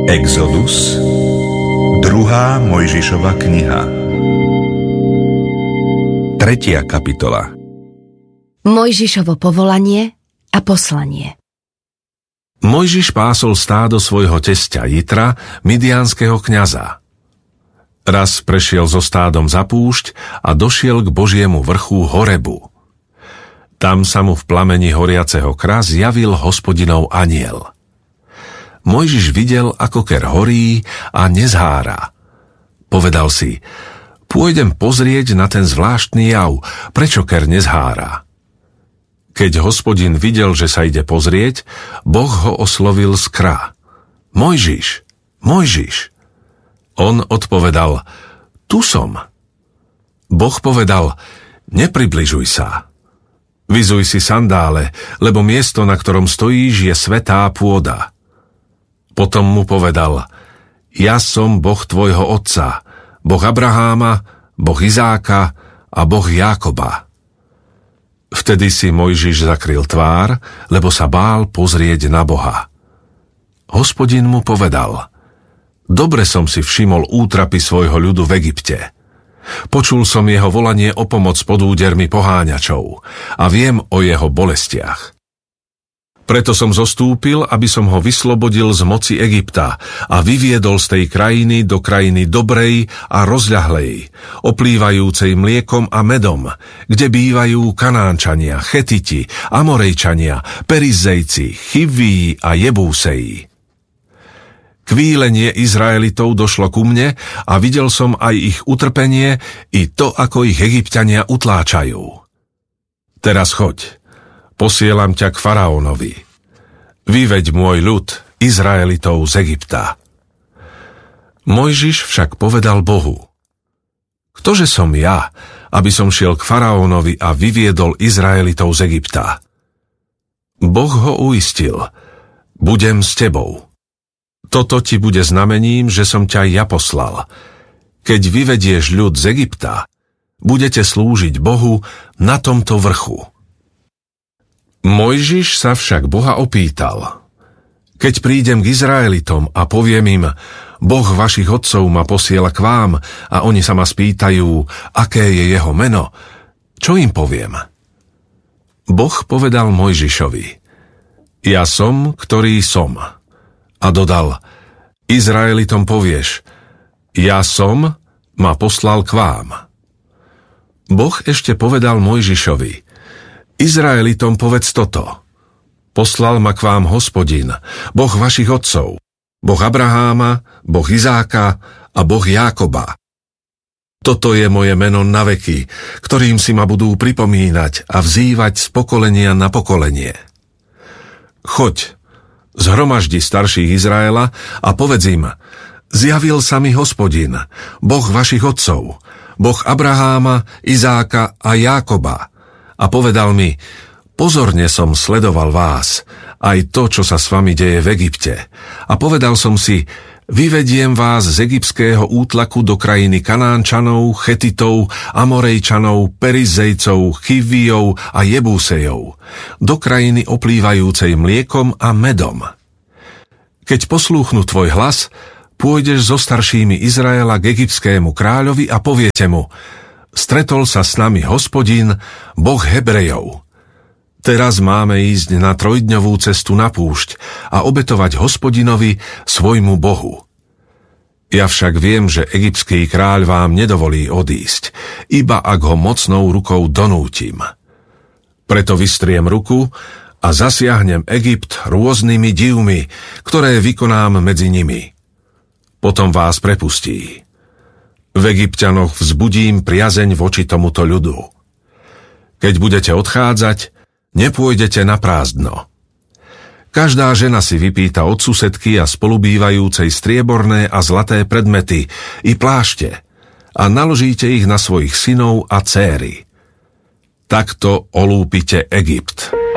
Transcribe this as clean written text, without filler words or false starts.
Exodus, 2. Mojžišova kniha, 3. kapitola. Mojžišovo povolanie a poslanie. Mojžiš pásol stádo svojho tesťa Jitra, midiánskeho kňaza. Raz prešiel so stádom za púšť a došiel k Božiemu vrchu Horebu. Tam sa mu v plameni horiaceho kra zjavil Hospodinov anjel. Mojžiš videl, ako ker horí a nezhára. Povedal si, pôjdem pozrieť na ten zvláštny jav, prečo ker nezhára. Keď Hospodin videl, že sa ide pozrieť, Boh ho oslovil z kra. Mojžiš, Mojžiš. On odpovedal, tu som. Boh povedal, nepribližuj sa. Vyzuj si sandále, lebo miesto, na ktorom stojíš, je svätá pôda. Potom mu povedal, ja som Boh tvojho otca, Boh Abraháma, Boh Izáka a Boh Jákoba. Vtedy si Mojžiš zakryl tvár, lebo sa bál pozrieť na Boha. Hospodin mu povedal, dobre som si všimol útrapy svojho ľudu v Egypte. Počul som jeho volanie o pomoc pod údermi poháňačov a viem o jeho bolestiach. Preto som zostúpil, aby som ho vyslobodil z moci Egypta a vyviedol z tej krajiny do krajiny dobrej a rozľahlej, oplývajúcej mliekom a medom, kde bývajú Kanánčania, Chetiti, Amorejčania, Perizzejci, Chivvíi a Jebúseji. Kvílenie Izraelitov došlo ku mne a videl som aj ich utrpenie i to, ako ich Egypťania utláčajú. Teraz choď. Posielam ťa k faraónovi. Vyveď môj ľud, Izraelitov z Egypta. Mojžiš však povedal Bohu, ktože som ja, aby som šiel k faraónovi a vyviedol Izraelitov z Egypta? Boh ho uistil, budem s tebou. Toto ti bude znamením, že som ťa ja poslal. Keď vyvedieš ľud z Egypta, budete slúžiť Bohu na tomto vrchu. Mojžiš sa však Boha opýtal, keď prídem k Izraelitom a poviem im, Boh vašich otcov ma posiela k vám a oni sa ma spýtajú, aké je jeho meno, čo im poviem? Boh povedal Mojžišovi, ja som, ktorý som. A dodal, Izraelitom povieš, ja som, ma poslal k vám. Boh ešte povedal Mojžišovi, Izraelitom povedz toto. Poslal ma k vám Hospodin, Boh vašich otcov, Boh Abraháma, Boh Izáka a Boh Jákoba. Toto je moje meno na veky, ktorým si ma budú pripomínať a vzývať z pokolenia na pokolenie. Choď, zhromaždi starších Izraela a povedz im, zjavil sa mi Hospodin, Boh vašich otcov, Boh Abraháma, Izáka a Jákoba, a povedal mi, pozorne som sledoval vás, aj to, čo sa s vami deje v Egypte. A povedal som si, vyvediem vás z egyptského útlaku do krajiny Kanánčanov, Chetitov, Amorejčanov, Perizzejcov, Chivvíov a Jebúsejov, do krajiny oplývajúcej mliekom a medom. Keď poslúchnu tvoj hlas, pôjdeš so staršími Izraela k egyptskému kráľovi a poviete mu, stretol sa s nami Hospodin, Boh Hebrejov. Teraz máme ísť na 3-dňovú cestu na púšť a obetovať Hospodinovi, svojmu Bohu. Ja však viem, že egyptský kráľ vám nedovolí odísť, iba ak ho mocnou rukou donútim. Preto vystriem ruku a zasiahnem Egypt rôznymi divmi, ktoré vykonám medzi nimi. Potom vás prepustí. V Egypťanoch vzbudím priazeň voči tomuto ľudu. Keď budete odchádzať, nepôjdete na prázdno. Každá žena si vypýta od susedky a spolubývajúcej strieborné a zlaté predmety i plášte a naložíte ich na svojich synov a dcéry. Takto olúpite Egypt.